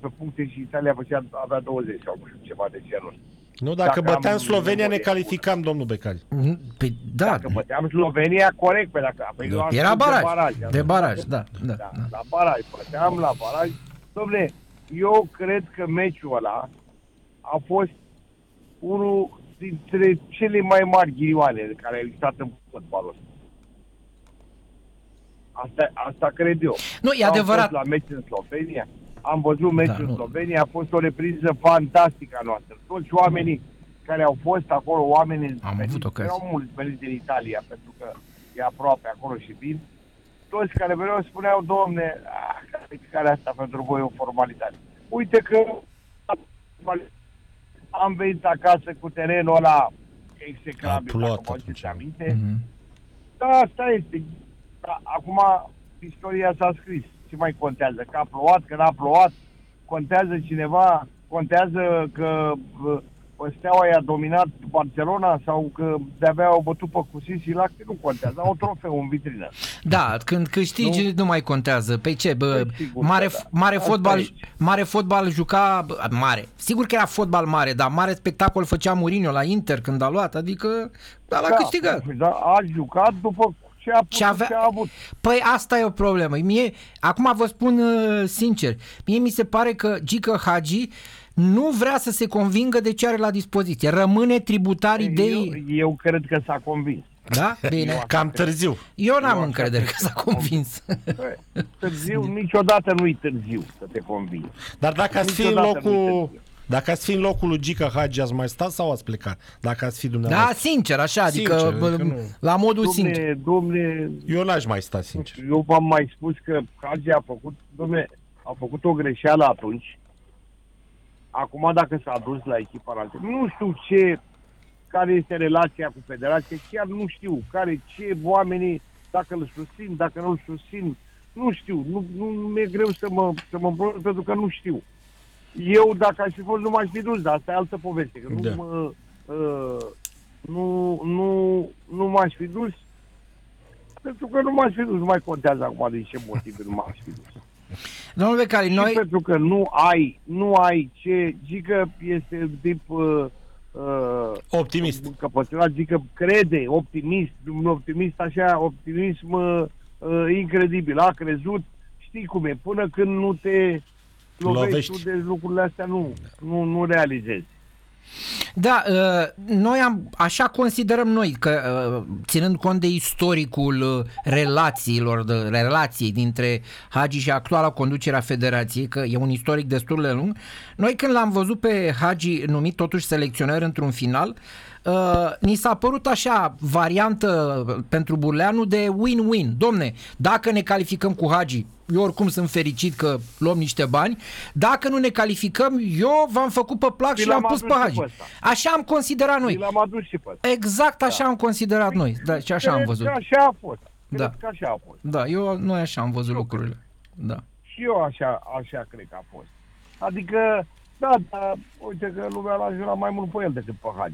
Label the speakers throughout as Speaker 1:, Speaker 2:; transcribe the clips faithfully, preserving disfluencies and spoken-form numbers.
Speaker 1: paisprezece puncte și Italia făcea, avea douăzeci sau nu știu, ceva de genul.
Speaker 2: Nu, dacă, dacă băteam Slovenia, ne calificam, bună. Domnul Becali.
Speaker 3: Păi, da.
Speaker 1: Dacă băteam Slovenia, corect, pe dacă... Păi
Speaker 3: da. Era baraj, de baraj, de baraj da, da,
Speaker 1: da,
Speaker 3: da.
Speaker 1: La baraj, băteam la baraj. Dom'le, eu cred că meciul ăla a fost unul dintre cele mai mari ghirioane care au existat în fotbalul ăsta. Asta, asta cred eu.
Speaker 3: Nu, e
Speaker 1: am
Speaker 3: adevărat.
Speaker 1: Fost la meci în Slovenia, am văzut meciul
Speaker 3: da,
Speaker 1: în
Speaker 3: nu.
Speaker 1: Slovenia, a fost o repriză fantastică a noastră. Toți oamenii care au fost acolo, oamenii
Speaker 3: am avut ocazia.
Speaker 1: Erau mulți veniți din Italia, pentru că e aproape acolo și vin. Toți care vreau spuneau, domne, calificarea asta pentru voi e o formalitate. Uite că am venit acasă cu terenul ăla execrabil, dacă vă aduceți aminte. Mm-hmm. Da, asta este. Da, acum istoria s-a scris. Ce mai contează? Că a plouat, că n-a plouat? Contează cineva? Contează că Steaua i-a dominat Barcelona sau că de-abia au bătut pe Cusis și Lacte? Nu contează. Au trofeu în vitrină.
Speaker 3: Da, când câștigi nu, nu mai contează. Păi ce? Bă, sigur, mare, da. mare, fotbal, mare fotbal juca... Mare. Sigur că era fotbal mare, dar mare spectacol făcea Mourinho la Inter când a luat. Adică da, l-a
Speaker 1: da,
Speaker 3: câștigat.
Speaker 1: Da, a jucat după ce a, putut, ce, avea... ce a avut.
Speaker 3: Păi asta e o problemă. Mie, acum vă spun uh, sincer, mie mi se pare că Gică Hagi nu vrea să se convingă de ce are la dispoziție. Rămâne tributar ideii.
Speaker 1: Eu, eu cred că s-a convins.
Speaker 3: Da? Bine.
Speaker 2: Cam târziu.
Speaker 3: Eu n-am eu încredere că s-a convins.
Speaker 1: Târziu, niciodată nu-i târziu să te convingi.
Speaker 2: Dar dacă ați fi în locul... Dacă ați fi în locul lui Gică Hagi, ați mai stat sau ați plecat? Dacă ați fi dumneavoastră.
Speaker 3: Da, sincer, așa, adică, sincer, adică la modul
Speaker 1: dumne,
Speaker 3: sincer.
Speaker 1: Dumne,
Speaker 2: eu n-aș mai sta, sincer.
Speaker 1: Eu v-am mai spus că Hagi a făcut, dumne, a făcut o greșeală atunci. Acum dacă s-a dus la echipa altă, nu știu ce, care este relația cu federația, chiar nu știu care, ce oamenii, dacă îl susțin, dacă nu îl susțin, nu știu, nu, nu mi-e greu să mă, să mă împrunc pentru că nu știu. Eu, dacă aș fi fost, nu m-aș fi dus, dar asta e altă poveste. Că
Speaker 2: da.
Speaker 1: nu, mă, uh, nu, nu, nu m-aș fi dus, pentru că nu m-aș fi dus. Nu mai contează acum din ce motive nu m-aș fi dus.
Speaker 3: Domnul Becali, noi...
Speaker 1: pentru că nu ai, nu ai ce... Gică este tip... Uh, uh,
Speaker 2: optimist.
Speaker 1: Încăpățânat, Gică crede, optimist, un optimist așa, optimism uh, incredibil. A crezut, știi cum e, până când nu te... lovești tu de lucrurile astea, nu, nu, nu realizezi.
Speaker 3: Da, noi am, așa considerăm noi că, ținând cont de istoricul relațiilor, de relației dintre Hagi și actuala conducerea federației, că e un istoric destul de lung, noi când l-am văzut pe Hagi numit totuși selecționer într-un final, Uh, ni s-a părut așa variantă pentru Burleanu de win-win. Domne, dacă ne calificăm cu Hagi, eu oricum sunt fericit că luăm niște bani. Dacă nu ne calificăm, eu v-am făcut pe plac și, și l-am pus pe Hagi. Așa am considerat noi.
Speaker 1: L-am adus și pe
Speaker 3: exact așa da. am considerat noi. Da, și așa
Speaker 1: cred
Speaker 3: am văzut.
Speaker 1: Că așa a fost.
Speaker 3: Da.
Speaker 1: Că așa a fost.
Speaker 3: Da, eu noi așa am văzut eu lucrurile. Da.
Speaker 1: Și eu așa, așa cred că a fost. Adică, da, da, uite că lumea l-a jurat mai mult pe el decât pe Hagi.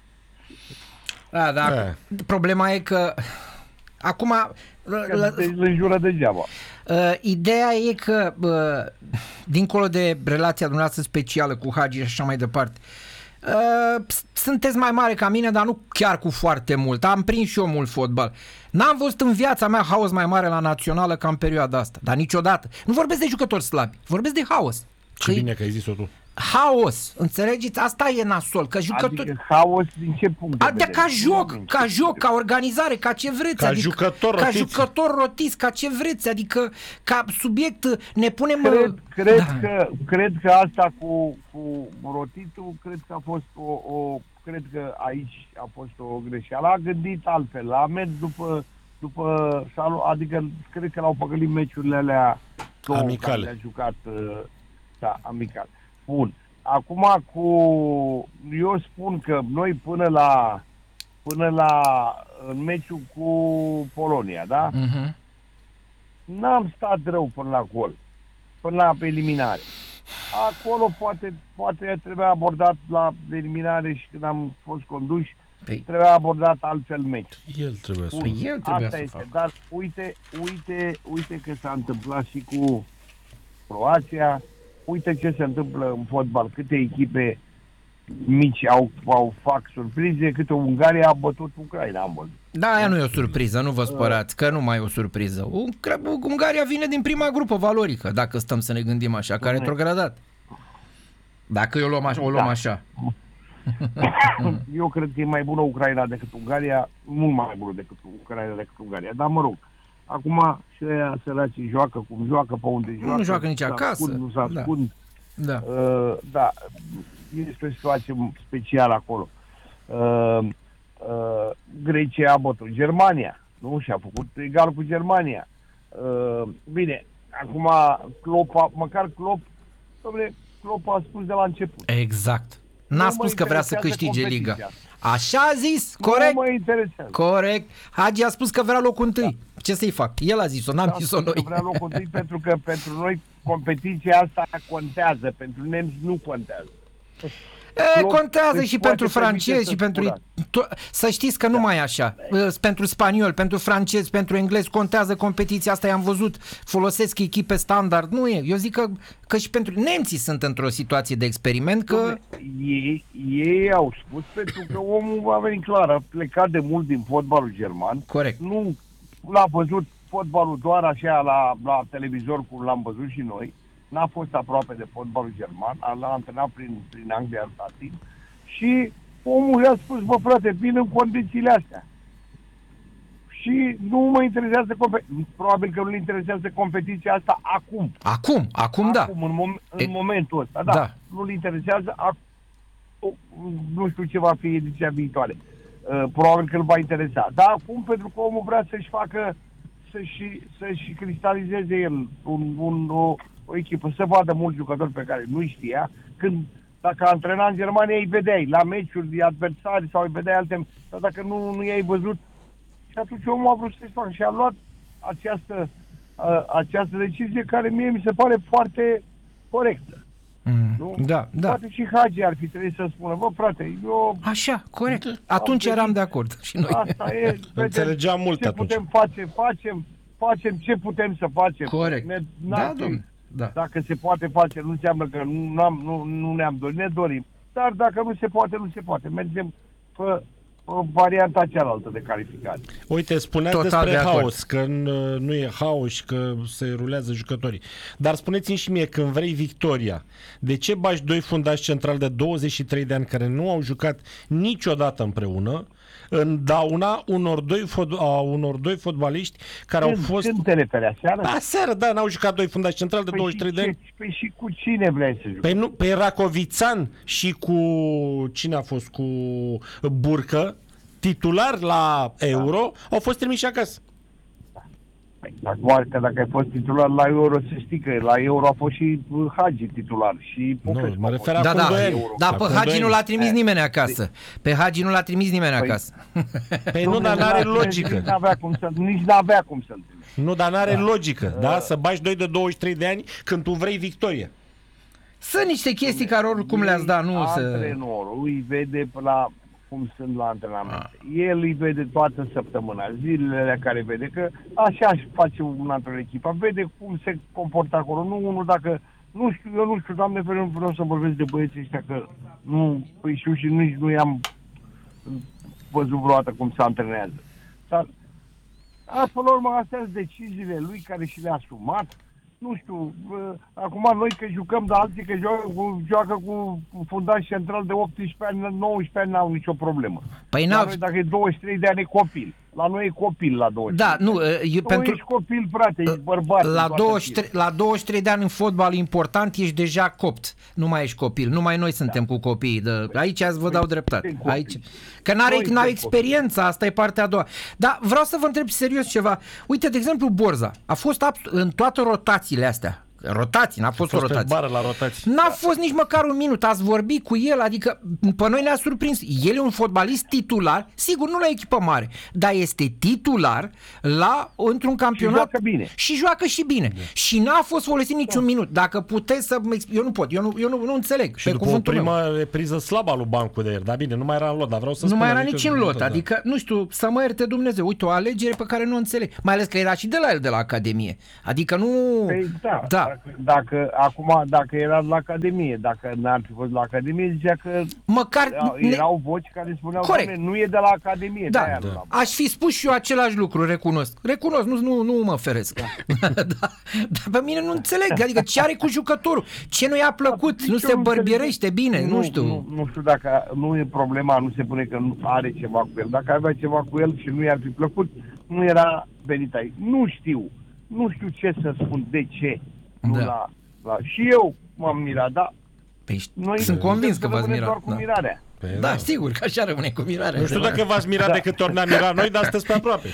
Speaker 3: Da, da.
Speaker 2: Da.
Speaker 3: Problema e că acum
Speaker 1: îl jură degeaba.
Speaker 3: Uh, ideea e că uh, dincolo de relația dumneavoastră specială cu Hagi și așa mai departe, uh, sunteți mai mare ca mine, dar nu chiar cu foarte mult. Am prins și eu mult fotbal. N-am văzut în viața mea haos mai mare la națională ca în perioada asta, dar niciodată. Nu vorbesc de jucători slabi, vorbesc de haos.
Speaker 2: Ce că bine că ai zis-o tu.
Speaker 3: Haos, înțelegeți? Asta e nasol, că jucători...
Speaker 1: Adică haos din ce punct de
Speaker 3: vedere? Ca joc, ca joc, ca organizare, ca ce vreți.
Speaker 2: Ca
Speaker 3: adică,
Speaker 2: jucător
Speaker 3: ca
Speaker 2: rotiți.
Speaker 3: jucător rotiți, ca ce vreți, adică ca subiect ne punem...
Speaker 1: Cred, cred,
Speaker 3: da.
Speaker 1: că, cred că asta cu, cu rotitul, cred că a fost o, o... Cred că aici a fost o greșeală. A gândit altfel, a mers după... după adică cred că l-au păcălit meciurile alea două
Speaker 2: amicale.
Speaker 1: Care le-a jucat da, amical. Bun. Acum cu... Eu spun că noi până la... Până la... În meciul cu Polonia, da?
Speaker 3: Uh-huh.
Speaker 1: N-am stat rău până la gol. Până la eliminare. Acolo poate, poate trebuia abordat la eliminare și când am fost conduși, păi, trebuia abordat altfel meciul.
Speaker 2: El trebuie să
Speaker 3: păi el trebuia
Speaker 1: Asta
Speaker 3: să
Speaker 1: este.
Speaker 3: facă.
Speaker 1: Dar uite, uite, uite că s-a întâmplat și cu Croația. uite ce se întâmplă în fotbal, câte echipe mici au, au fac surprize, câte Ungaria a bătut Ucraina, am văzut.
Speaker 3: Da, aia nu e o surpriză, nu vă spărați, că nu mai e o surpriză. Ungaria vine din prima grupă valorică, dacă stăm să ne gândim așa, care a retrogradat. Dacă o luăm așa. O luăm așa.
Speaker 1: Eu cred că e mai bună Ucraina decât Ungaria, mult mai bună decât Ucraina decât Ungaria, dar mă rog. Acum și aia săracii joacă cum joacă, pe unde joacă.
Speaker 3: Nu joacă nici acasă.
Speaker 1: Ascund, nu se ascund.
Speaker 3: Da. Da.
Speaker 1: Uh, da, este o situație specială acolo. Uh, uh, Grecia a bătut Germania, nu? Și a făcut egal cu Germania. Uh, bine, acum Klopp, a, măcar Klopp, dom'le, Klopp a spus de la început.
Speaker 3: Exact. N-a spus că vrea să câștige Liga. Așa a zis, corect.
Speaker 1: Nu mă interesează.
Speaker 3: Corect. Hagi a spus că vrea locul întâi. Da. Ce să-i fac? El a zis-o, n-am
Speaker 1: da,
Speaker 3: zis-o noi.
Speaker 1: Că vrea locul întâi pentru că pentru noi competiția asta contează, pentru nemți nu contează.
Speaker 3: E, contează și pentru francezi și pentru... Să știți că nu mai e așa. Pentru spaniol, pentru francezi, pentru englezi contează competiția asta, i-am văzut, folosesc echipe standard. Nu e. Eu zic că, că și pentru nemții sunt într-o situație de experiment că...
Speaker 1: Ei, ei au spus pentru că omul va veni clar, a plecat de mult din fotbalul german.
Speaker 3: Corect.
Speaker 1: Nu l-a văzut fotbalul doar așa la, la televizor cum l-am văzut și noi. N-a fost aproape de fotbalul german, l-a antrenat prin, prin Anglia timp și omul i-a spus, bă frate, vin în condițiile astea. Și nu mă interesează, probabil că nu-l interesează competiția asta acum.
Speaker 3: Acum, acum da.
Speaker 1: Acum, în, mom- în
Speaker 3: e...
Speaker 1: momentul ăsta, da. da. Nu-l interesează, ac- nu știu ce va fi ediția viitoare. Uh, probabil că îl va interesa. Dar acum, pentru că omul vrea să-și facă, să-și, să-și cristalizeze el un, un, o, o echipă, să vadă mulți jucători pe care nu știa, când dacă antrena în Germania îi vedeai la meciuri de adversari sau îi vedeai alte, dar dacă nu, nu i-ai văzut, și atunci omul a vrut să-și facă și a luat această, a, această decizie care mie mi se pare foarte corectă.
Speaker 3: Mm,
Speaker 1: nu?
Speaker 3: Da, da.
Speaker 1: Poate și Hagi ar fi trebuit să spună, bă frate, eu...
Speaker 3: Așa, corect. Atunci eram de acord și noi.
Speaker 1: Asta e,
Speaker 2: înțelegeam mult
Speaker 1: ce
Speaker 2: atunci.
Speaker 1: putem face, facem, facem ce putem să facem.
Speaker 3: Corect.
Speaker 1: Ne,
Speaker 3: da, domnule. Da.
Speaker 1: Dacă se poate face, nu înseamnă că nu, am, nu, nu ne-am dorit, ne dorim. Dar dacă nu se poate, nu se poate. Mergem pe, pe varianta cealaltă de calificare.
Speaker 2: Uite, spuneați
Speaker 3: Total
Speaker 2: despre
Speaker 3: de
Speaker 2: haos, că nu e haos și că se rulează jucătorii. Dar spuneți-mi și mie, când vrei victoria, de ce bagi doi fundași centrali de douăzeci și trei de ani care nu au jucat niciodată împreună, în dauna unor doi, fot- a unor doi fotbaliști care
Speaker 1: când,
Speaker 2: au fost...
Speaker 1: Când te referi, aseară?
Speaker 2: Aseară, da, n-au jucat doi fundași centrali de
Speaker 1: păi
Speaker 2: douăzeci și trei de ani.
Speaker 1: Păi și cu cine vrei să juci?
Speaker 2: Păi nu, pe Racovițan și cu... Cine a fost? Cu Burcă, titular la Euro, da. Au fost trimiși acasă.
Speaker 1: Păi, acum, că dacă ai fost titular la Euro, să știi că la Euro a fost și Hagi titular și Popescu.
Speaker 2: Nu, mă refer
Speaker 3: da,
Speaker 2: acum
Speaker 3: da,
Speaker 2: doi ani.
Speaker 3: da, pe Hagi nu l-a trimis nimeni acasă. Pe Hagi nu l-a trimis nimeni
Speaker 1: păi,
Speaker 3: acasă.
Speaker 2: Păi nu, dar n-are logică.
Speaker 1: Nici n-avea cum să, nici n-avea cum să-l trimis.
Speaker 2: Nu, dar n-are da. logică, da? Să bagi doi de douăzeci și trei de ani când tu vrei victoria.
Speaker 3: Sunt niște chestii care oricum le-ați dat, nu să...
Speaker 1: Antrenorul îi vede la cum sunt la antrenamente. El îi vede toată săptămâna, zilele care vede, că așa își face un antrenor echipa, vede cum se comportă acolo. Nu unul dacă, nu știu, eu nu știu, Doamne ferește, nu vreau să vorbesc de băieții ăștia, că nu, păi știu și nici nu i-am văzut vreodată cum se antrenează. Dar, a, până la urmă, astea sunt deciziile lui care și le-a asumat. Nu știu, acum noi că jucăm, dar alții că joacă cu, joacă cu fundaș central de optsprezece ani, nouăsprezece ani, n-au nicio problemă.
Speaker 3: Păi
Speaker 1: la noi, dacă e douăzeci și trei de ani, e copil. La noi e copil la douăzeci și trei.
Speaker 3: Da, nu, eu,
Speaker 1: tu
Speaker 3: pentru...
Speaker 1: ești copil, frate, ești bărbat.
Speaker 3: La douăzeci și trei, la douăzeci și trei de ani în fotbal important, ești deja copt. Nu mai ești copil. Numai noi suntem da. cu copiii. De... Aici azi vă dau dreptate. Aici. Că n-are, n-are experiența, asta e partea a doua. Dar vreau să vă întreb serios ceva. Uite, de exemplu, Borza a fost în toate rotațiile astea. Rotații, n-a fost, fost o rotație.
Speaker 2: La rotații.
Speaker 3: N-a fost nici măcar un minut, ați vorbit cu el, adică pe noi ne-a surprins. El e un fotbalist titular, sigur, nu la echipă mare, dar este titular la, într-un campionat.
Speaker 1: Și joacă bine.
Speaker 3: Și joacă și bine. Da. Și n-a fost folosit niciun da. minut. Dacă puteți să... Eu nu pot, eu nu, eu nu, nu înțeleg.
Speaker 2: Și după o prima meu. repriză slabă a lui Bancu de ieri, dar bine, nu mai era în lot, dar vreau să
Speaker 3: Nu
Speaker 2: spun,
Speaker 3: mai era
Speaker 2: adică
Speaker 3: nici în lot, da. adică, nu știu, să mă ierte Dumnezeu. Uite, o alegere pe care nu o înțeleg. Mai ales că era și de la el, de la Academie. Adică nu...
Speaker 1: Păi, da,
Speaker 3: da.
Speaker 1: Dacă, dacă, acum, dacă era la Academie, dacă n-ar fi fost la Academie, zicea că
Speaker 3: Măcar
Speaker 1: erau,
Speaker 3: ne-
Speaker 1: erau voci care spuneau
Speaker 3: Corect.
Speaker 1: că nu e de la Academie.
Speaker 3: Da,
Speaker 1: de-aia nu
Speaker 2: da.
Speaker 1: l-am.
Speaker 3: aș fi spus și eu același lucru, recunosc. Recunosc, nu, nu, nu mă feresc. Da. da, dar pe mine nu înțeleg, adică ce are cu jucătorul? Ce nu i-a plăcut?
Speaker 1: Nici
Speaker 3: Nu
Speaker 1: eu
Speaker 3: se
Speaker 1: nu
Speaker 3: bărbierește bine, nu, știu.
Speaker 1: Nu, nu știu dacă nu e problema, nu se pune că nu are ceva cu el. Dacă avea ceva cu el și nu i-ar fi plăcut, nu era venit aici. Nu știu. Nu știu ce să spun, de ce. Nu
Speaker 3: Da.
Speaker 1: la, la... Și eu m-am mirat, dar
Speaker 3: Păi,
Speaker 1: noi
Speaker 3: sunt convins că v-ați
Speaker 1: rămânem
Speaker 3: mirat.
Speaker 1: doar cu
Speaker 3: Da.
Speaker 1: mirarea.
Speaker 2: Păi,
Speaker 3: Da, sigur că așa rămâne cu mirarea.
Speaker 2: Nu știu dacă v-ați mirat
Speaker 1: Da.
Speaker 2: de câte ori ne-am mirat noi, dar sunteți pe aproape.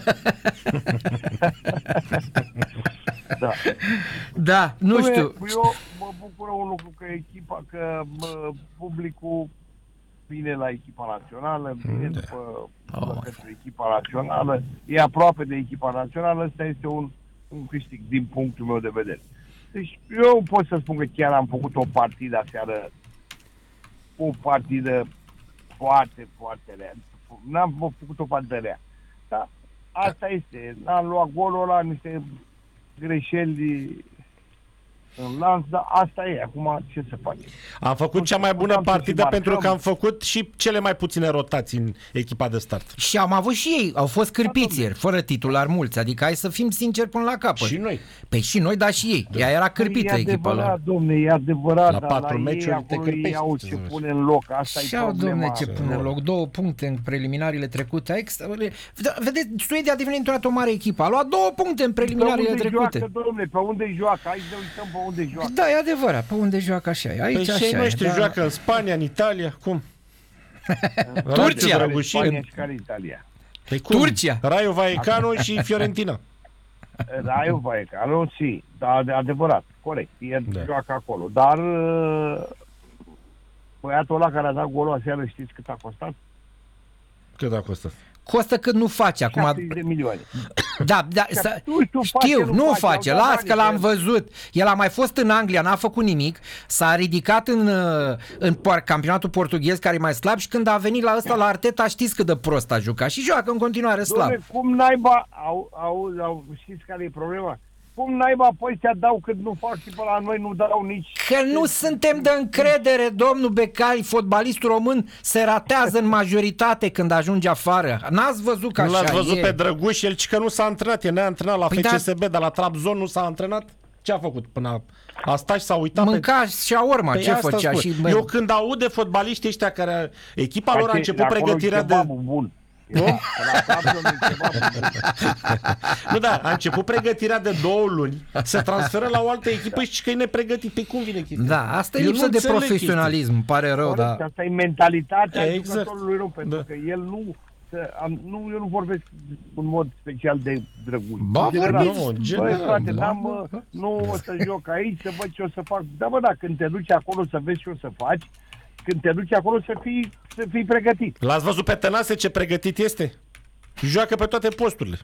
Speaker 1: Da.
Speaker 3: Da, nu știu.
Speaker 1: Eu mă bucură un lucru că echipa, că mă, publicul vine la echipa națională, vine
Speaker 2: Da.
Speaker 1: după
Speaker 3: Oh,
Speaker 1: oh, către echipa națională, e aproape de echipa națională, ăsta este un, un câștig din punctul meu de vedere. Deci eu pot să spun că chiar am făcut o partidă aseară, o partidă foarte, foarte rea. N-am făcut o partidă rea. Dar asta este. N-am luat golul ăla, niște greșeli în lanț, dar asta e. Acum ce să faci?
Speaker 2: Am făcut cea mai bună partidă pentru că am făcut și cele mai puține rotații în echipa de start.
Speaker 3: Și am avut și ei, au fost cârpițieri, fără titular mulți, adică hai să fim sinceri până la capăt.
Speaker 2: Și noi.
Speaker 3: Păi și noi, dar și ei. Ea era cârpită
Speaker 1: e
Speaker 3: echipa lor.
Speaker 1: adevărat, domne, e adevărat,
Speaker 2: La
Speaker 1: dar
Speaker 2: patru
Speaker 1: la
Speaker 2: meciuri
Speaker 1: ei
Speaker 2: te
Speaker 1: acolo
Speaker 2: cârpești,
Speaker 1: iau
Speaker 2: să
Speaker 1: ce
Speaker 2: zici.
Speaker 1: pune în loc. Asta
Speaker 3: Și
Speaker 1: e
Speaker 3: au,
Speaker 1: problema.
Speaker 3: domne, ce pune în loc. Două puncte în preliminariile trecute. Extra... Vedeți, Suedia a devenit într-o o mare echipă. A luat două puncte în
Speaker 1: Pe
Speaker 3: preliminariile
Speaker 1: unde
Speaker 3: trecute.
Speaker 1: joacă, domne, pe unde joacă? Hai să uităm pe unde joacă.
Speaker 3: Da, e adevărat. Pe unde joacă așa e. Aici
Speaker 2: Păi și
Speaker 3: așa
Speaker 2: ei
Speaker 3: e.
Speaker 2: noștri
Speaker 3: Da.
Speaker 2: joacă în Spania, în Italia, cum?
Speaker 3: Turcia.
Speaker 1: Care
Speaker 2: Drăgușin.
Speaker 1: Spania și care Italia?
Speaker 2: Păi cum?
Speaker 3: Turcia.
Speaker 2: Raio Vallecano și Fiorentina.
Speaker 1: Raio Vallecano, sì, da, de adevărat, corect, el
Speaker 2: Da.
Speaker 1: da. joacă acolo, dar uh, băiatul ăla care a dat golul aseară, știți cât a costat?
Speaker 2: Cât a costat?
Speaker 3: Costă cât nu face acum.
Speaker 1: șaptezeci de milioane.
Speaker 3: Da, da, să,
Speaker 1: Nu știu, face,
Speaker 3: știu,
Speaker 1: nu
Speaker 3: nu
Speaker 1: face,
Speaker 3: face,
Speaker 1: au dat
Speaker 3: las că
Speaker 1: bani
Speaker 3: l-am
Speaker 1: pe
Speaker 3: văzut. El a mai fost în Anglia, n-a făcut nimic, s-a ridicat în, uh, în por- campionatul portughez, care e mai slab, și când a venit la ăsta, la Arteta, știți cât de prost a jucat și joacă în continuare slab.
Speaker 1: Dom'le, cum naiba, au, au, au, știți care e problema? Cum naiba pe ăștia dau cât nu fac și pe la noi nu dau nici...
Speaker 3: Că nu suntem de încredere, domnul Becali, fotbalistul român se ratează în majoritate când ajunge afară. N-ați văzut că
Speaker 2: Nu
Speaker 3: așa
Speaker 2: l-ați văzut
Speaker 3: e.
Speaker 2: pe Drăguș, el ci că nu s-a antrenat, e neantrenat la
Speaker 3: Păi
Speaker 2: F C
Speaker 3: da.
Speaker 2: S B, dar la Trabzon nu s-a antrenat. Ce a făcut până a, a stat și s-a uitat
Speaker 3: Mânca shawarma,
Speaker 2: pe...
Speaker 3: ce
Speaker 2: asta
Speaker 3: făcea?
Speaker 2: spun.
Speaker 3: Și,
Speaker 2: Eu când aud de fotbaliștii ăștia care... Echipa lor a
Speaker 1: Face-
Speaker 2: început
Speaker 1: acolo
Speaker 2: pregătirea
Speaker 1: e
Speaker 2: de...
Speaker 1: kebabul bun. Nu? La Trabzon e kebabul bun.
Speaker 2: Nu, da, a început pregătirea de două luni, se transferă la o altă echipă și că e nepregătit. Pe cum vine chestia?
Speaker 3: Da, asta e
Speaker 2: Eu
Speaker 3: lipsă
Speaker 2: nu
Speaker 3: de
Speaker 2: înțeleg
Speaker 3: profesionalism, îmi pare rău,
Speaker 1: Corect,
Speaker 3: dar...
Speaker 1: asta e mentalitatea
Speaker 2: Exact.
Speaker 1: jucătorului rău, pentru
Speaker 2: Da.
Speaker 1: că el nu, să, am, nu, eu nu vorbesc în mod special de Drăguș.
Speaker 3: Ba,
Speaker 1: În general,
Speaker 3: vorbiți.
Speaker 2: Nu, în
Speaker 1: băi,
Speaker 2: general,
Speaker 1: frate,
Speaker 2: da.
Speaker 1: n-am, mă, nu o să joc aici, să văd ce o să fac. Da, bă, da, când te duci acolo să vezi ce o să faci, când te duci acolo să fii, să fii pregătit.
Speaker 2: L-ați văzut pe Tănase ce pregătit este? Joacă pe toate posturile.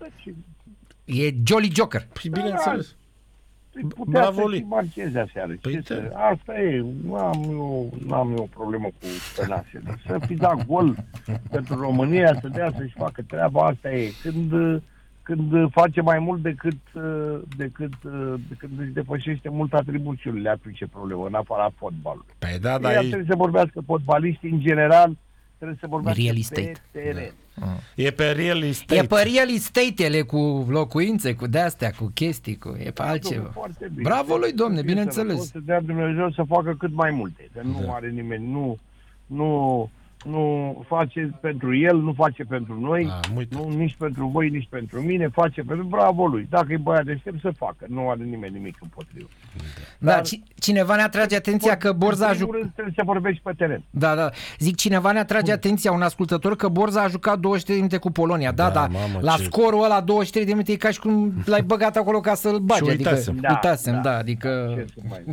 Speaker 3: E Jolly Joker.
Speaker 2: Păi bineînțeles.
Speaker 1: Putea
Speaker 2: Bravo
Speaker 1: să
Speaker 2: lui.
Speaker 1: și marcheze aseară.
Speaker 2: Păi
Speaker 1: Ce
Speaker 2: da.
Speaker 1: să, asta e, nu am eu, n-am eu o problemă cu Tănase. Dar să fi dat gol pentru România, să dea să-și facă treaba, asta e. Când, când face mai mult decât, decât, decât își depășește mult atribuțiile, atunci e problemă, în afara fotbalului.
Speaker 2: Păi da,
Speaker 1: Ei
Speaker 2: dar e,
Speaker 1: trebuie să vorbească fotbaliștii în general, trebuie să vorbească
Speaker 3: Real
Speaker 1: pe
Speaker 3: estate.
Speaker 1: teren.
Speaker 2: e pe real estate.
Speaker 3: E pe real estate-ele cu locuințe, cu de-astea, cu chestii, cu... e pe altceva.
Speaker 1: Foarte bine.
Speaker 3: Bravo lui, domne,
Speaker 1: Să fie
Speaker 3: bineînțeles.
Speaker 1: sănătos, Să dea Dumnezeu să facă cât mai multe. Că nu
Speaker 2: Da.
Speaker 1: are nimeni, nu, nu, nu face pentru el, nu face pentru noi,
Speaker 2: A, uite.
Speaker 1: nu, nici pentru voi, nici pentru mine, face pentru bravo lui. Dacă e băiat deștept, să facă. Nu are nimeni nimic împotrivă.
Speaker 3: Da,
Speaker 1: Dar-
Speaker 3: ci- cineva ne atrage atenția că Borza a
Speaker 1: În primul
Speaker 3: jucat...
Speaker 1: rând trebuie să vorbești pe teren.
Speaker 3: Da, da. Zic, cineva ne atrage atenția, un ascultător, că Borza a jucat douăzeci și trei de minute cu Polonia. Da,
Speaker 2: Da,
Speaker 3: da.
Speaker 2: mamă,
Speaker 3: La
Speaker 2: ce-
Speaker 3: scorul ăla douăzeci și trei de minute e ca și cum l-ai băgat acolo ca să-l bagi.
Speaker 2: Și
Speaker 3: Adică,
Speaker 2: uitasem.
Speaker 1: Da,
Speaker 3: uitasem, da,
Speaker 1: da,
Speaker 3: adică...
Speaker 1: Ce să mai...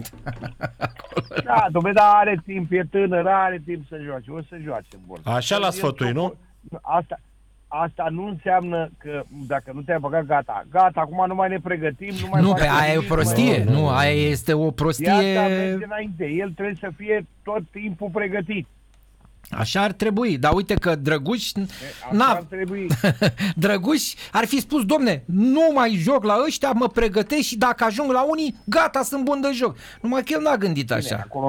Speaker 1: Da, dom'le, dar are timp, e tânăr, are timp să joace. O să joace în Borza.
Speaker 2: Așa l-a sfătuit, nu?
Speaker 1: Asta, asta nu înseamnă că dacă nu te-ai băgat, gata. Gata, acum nu mai ne pregătim. Nu, mai
Speaker 3: Nu,
Speaker 1: facem
Speaker 3: pe aia e o
Speaker 1: nimic,
Speaker 3: prostie.
Speaker 1: mai-
Speaker 3: Nu, aia este o
Speaker 1: Viața
Speaker 3: prostie...
Speaker 1: merge înainte. El trebuie să fie tot timpul pregătit.
Speaker 3: Așa ar trebui, dar uite că Drăguș
Speaker 1: Așa
Speaker 3: n-a,
Speaker 1: ar trebui.
Speaker 3: Drăguș ar fi spus, domne, nu mai joc la ăștia, mă pregătesc și dacă ajung la unii, gata, sunt bun de joc. Numai că el n-a gândit așa.
Speaker 1: Acolo